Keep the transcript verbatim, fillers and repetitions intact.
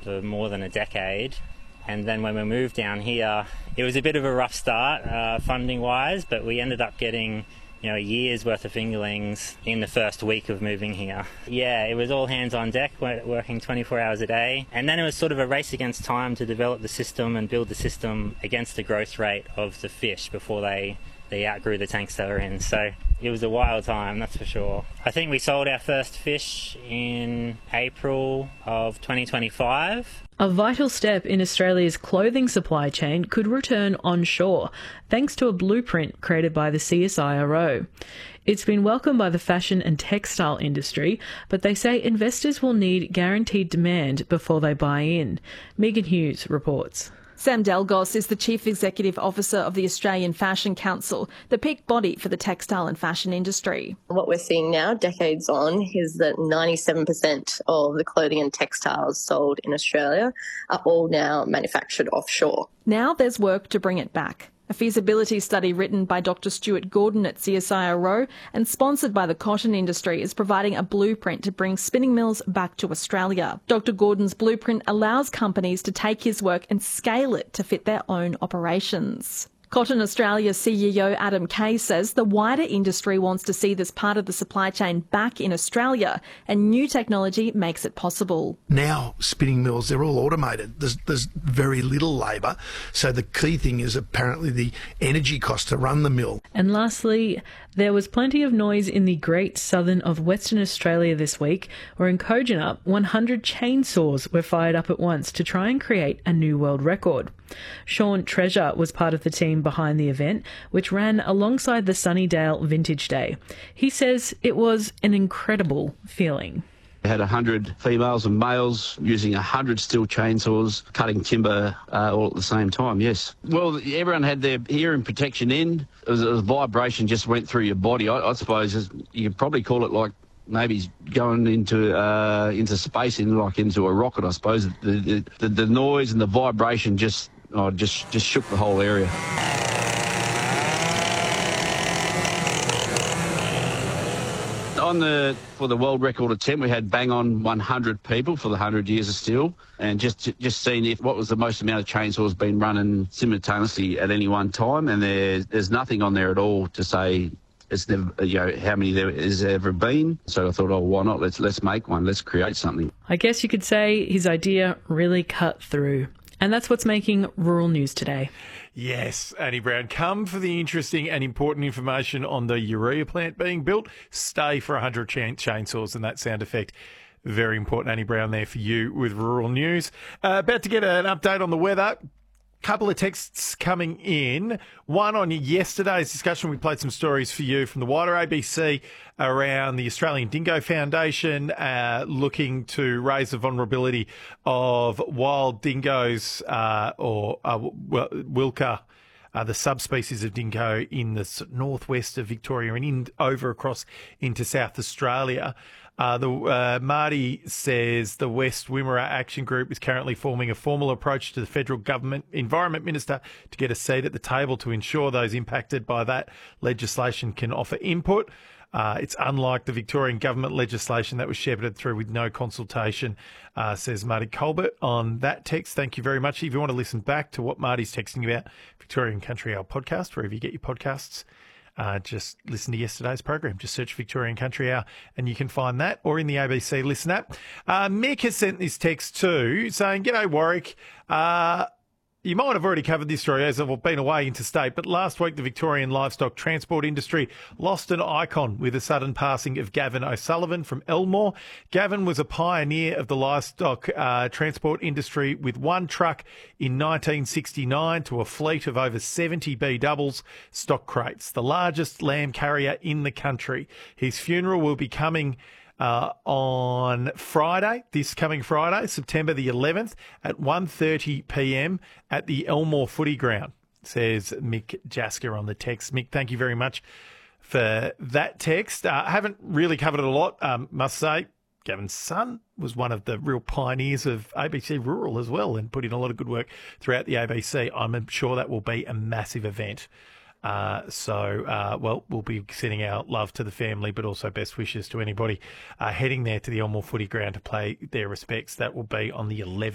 for more than a decade. And then when we moved down here, it was a bit of a rough start uh, funding-wise, but we ended up getting you know, a year's worth of fingerlings in the first week of moving here. Yeah, it was all hands on deck, working twenty-four hours a day. And then it was sort of a race against time to develop the system and build the system against the growth rate of the fish before they, they outgrew the tanks they were in. So it was a wild time, that's for sure. I think we sold our first fish in April of twenty twenty-five. A vital step in Australia's clothing supply chain could return onshore, thanks to a blueprint created by the C S I R O. It's been welcomed by the fashion and textile industry, but they say investors will need guaranteed demand before they buy in. Megan Hughes reports. Sam Delgos is the Chief Executive Officer of the Australian Fashion Council, the peak body for the textile and fashion industry. What we're seeing now, decades on, is that ninety-seven percent of the clothing and textiles sold in Australia are all now manufactured offshore. Now there's work to bring it back. A feasibility study written by Doctor Stuart Gordon at C S I R O and sponsored by the cotton industry is providing a blueprint to bring spinning mills back to Australia. Doctor Gordon's blueprint allows companies to take his work and scale it to fit their own operations. Cotton Australia C E O Adam Kay says the wider industry wants to see this part of the supply chain back in Australia, and new technology makes it possible. Now spinning mills, they're all automated. There's, there's very little labour. So the key thing is apparently the energy cost to run the mill. And lastly, there was plenty of noise in the great southern of Western Australia this week, where in Kojonup, one hundred chainsaws were fired up at once to try and create a new world record. Sean Treasure was part of the team behind the event, which ran alongside the Sunnydale Vintage Day. He says it was an incredible feeling. We had one hundred females and males using one hundred steel chainsaws, cutting timber uh, all at the same time, yes. Well, everyone had their hearing protection in. It was, it was vibration just went through your body. I, I suppose you could probably call it like maybe going into uh, into space, in like into a rocket, I suppose. The, the, the noise and the vibration just, oh, just, just shook the whole area. On the for the world record attempt, we had bang on one hundred people for the one hundred years of steel, and just just seeing if what was the most amount of chainsaws being running simultaneously at any one time, and there, there's nothing on there at all to say it's never, you know, how many there has ever been. So I thought, oh, why not? Let's let's make one. Let's create something. I guess you could say his idea really cut through. And that's what's making Rural News today. Yes, Annie Brown, come for the interesting and important information on the urea plant being built. Stay for one hundred chain- chainsaws and that sound effect. Very important, Annie Brown, there for you with Rural News. Uh, about to get an update on the weather. Couple of texts coming in. One on yesterday's discussion. We played some stories for you from the wider A B C around the Australian Dingo Foundation, uh, looking to raise the vulnerability of wild dingoes uh, or uh, Wilka, uh, the subspecies of dingo in the northwest of Victoria and in, over across into South Australia. Uh, the uh, Marty says the West Wimmera Action Group is currently forming a formal approach to the federal government Environment Minister to get a seat at the table to ensure those impacted by that legislation can offer input. Uh, it's unlike the Victorian government legislation that was shepherded through with no consultation, uh, says Marty Colbert on that text. Thank you very much. If you want to listen back to what Marty's texting about, Victorian Country Hour podcast, wherever you get your podcasts. Uh, just listen to yesterday's program. Just search Victorian Country Hour and you can find that, or in the A B C Listen app. Uh, Mick has sent this text too, saying, "G'day Warwick. Uh, you might have already covered this story as I've been away interstate, but last week the Victorian livestock transport industry lost an icon with the sudden passing of Gavin O'Sullivan from Elmore. Gavin was a pioneer of the livestock uh, transport industry with one truck in nineteen sixty-nine to a fleet of over seventy B doubles stock crates, the largest lamb carrier in the country. His funeral will be coming Uh, on Friday, this coming Friday, September the eleventh at one thirty p m at the Elmore Footy Ground, says Mick Jasker on the text. Mick, thank you very much for that text. I uh, haven't really covered it a lot, um, must say. Gavin's son was one of the real pioneers of A B C Rural as well and put in a lot of good work throughout the A B C. I'm sure that will be a massive event. Uh, so, uh, well, we'll be sending our love to the family, but also best wishes to anybody uh, heading there to the Elmore Footy Ground to pay their respects. That will be on the eleventh.